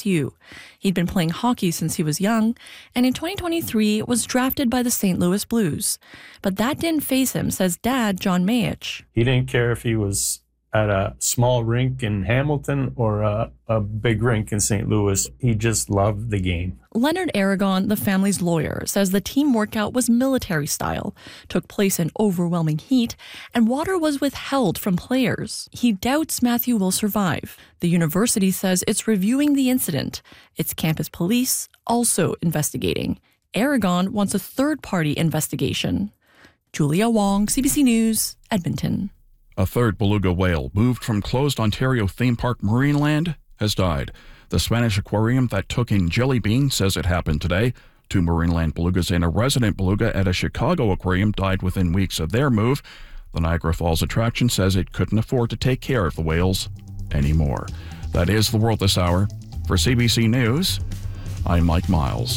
CSU. He'd been playing hockey since he was young, and in 2023 was drafted by the St. Louis Blues. But that didn't faze him, says dad, John Mayich. He didn't care if he was at a small rink in Hamilton or a big rink in St. Louis. He just loved the game. Leonard Aragon, the family's lawyer, says the team workout was military style, took place in overwhelming heat, and water was withheld from players. He doubts Matthew will survive. The university says it's reviewing the incident. Its campus police also investigating. Aragon wants a third-party investigation. Julia Wong, CBC News, Edmonton. A third beluga whale moved from closed Ontario theme park Marineland has died. The Spanish aquarium that took in jelly beans says it happened today. 2 Marineland belugas and a resident beluga at a Chicago aquarium died within weeks of their move. The Niagara Falls attraction says it couldn't afford to take care of the whales anymore. That is the world this hour. For CBC News, I'm Mike Miles.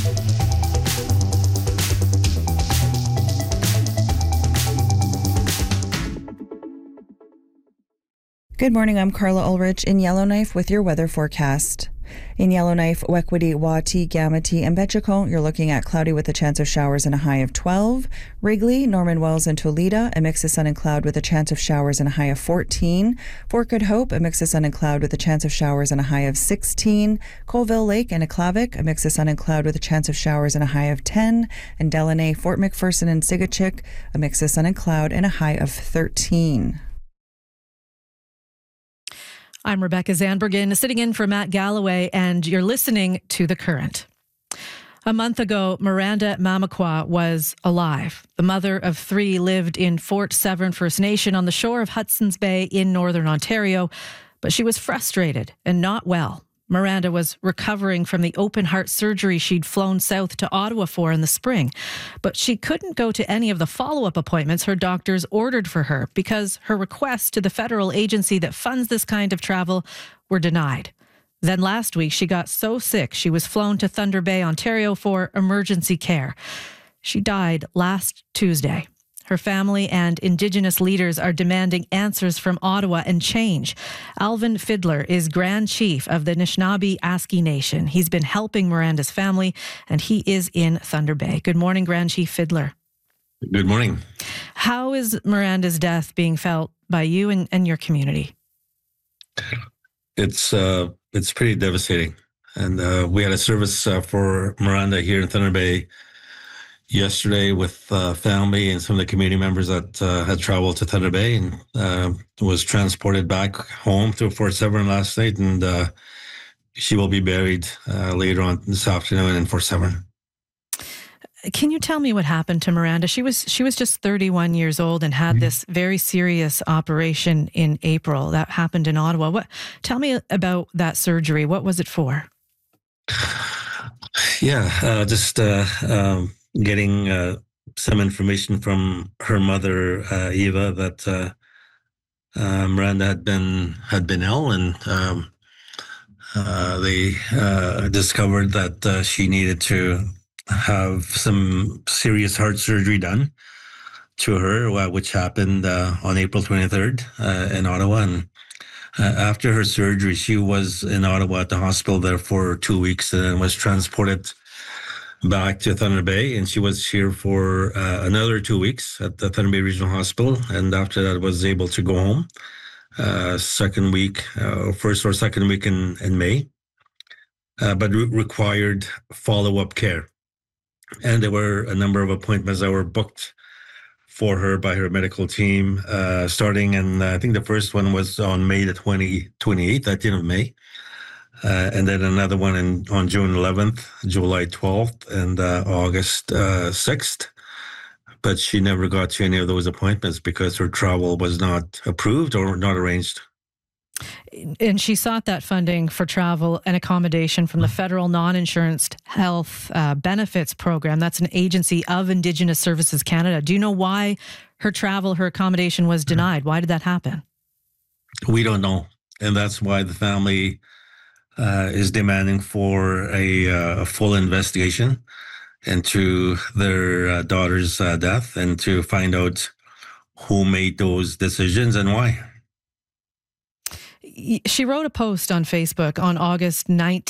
Good morning, I'm Carla Ulrich in Yellowknife with your weather forecast. In Yellowknife, Wekwati, Wati, Gamity, and Betchicon, you're looking at cloudy with a chance of showers and a high of 12. Wrigley, Norman Wells, and Toledo, a mix of sun and cloud with a chance of showers and a high of 14. Fort Good Hope, a mix of sun and cloud with a chance of showers and a high of 16. Colville Lake and Aklavik, a mix of sun and cloud with a chance of showers and a high of 10. And Delaney, Fort McPherson, and Sigachik, a mix of sun and cloud and a high of 13. I'm Rebecca Zandbergen, sitting in for Matt Galloway, and you're listening to The Current. A month ago, Miranda Mamakwa was alive. The mother of 3 lived in Fort Severn First Nation on the shore of Hudson's Bay in Northern Ontario, but she was frustrated and not well. Miranda was recovering from the open heart surgery she'd flown south to Ottawa for in the spring, but she couldn't go to any of the follow-up appointments her doctors ordered for her because her requests to the federal agency that funds this kind of travel were denied. Then last week, she got so sick she was flown to Thunder Bay, Ontario for emergency care. She died last Tuesday. Her family and Indigenous leaders are demanding answers from Ottawa and change. Alvin Fiddler is Grand Chief of the Anishinaabe Aski Nation. He's been helping Miranda's family, and he is in Thunder Bay. Good morning, Grand Chief Fiddler. Good morning. How is Miranda's death being felt by you and your community? It's pretty devastating. And we had a service for Miranda here in Thunder Bay yesterday with family and some of the community members that had traveled to Thunder Bay and was transported back home to Fort Severn last night. And she will be buried later on this afternoon in Fort Severn. Can you tell me what happened to Miranda? She was just 31 years old and had this very serious operation in April that happened in Ottawa. Tell me about that surgery. What was it for? Yeah, just getting some information from her mother, Eva, that Miranda had been ill, and they discovered that she needed to have some serious heart surgery done to her, which happened on April 23rd in Ottawa. And after her surgery, she was in Ottawa at the hospital there for 2 weeks and then was transported back to Thunder Bay, and she was here for another 2 weeks at the Thunder Bay Regional Hospital, and after that was able to go home first or second week in May, but required follow-up care. And there were a number of appointments that were booked for her by her medical team, starting, and I think the first one was on May the 28th, at the end of May. And then another one on June 11th, July 12th, and August 6th. But she never got to any of those appointments because her travel was not approved or not arranged. And she sought that funding for travel and accommodation from the Federal Non-Insurance Health Benefits Program. That's an agency of Indigenous Services Canada. Do you know why her travel, her accommodation was denied? Why did that happen? We don't know. And that's why the family is demanding for a full investigation into their daughter's death and to find out who made those decisions and why. She wrote a post on Facebook on August 19th.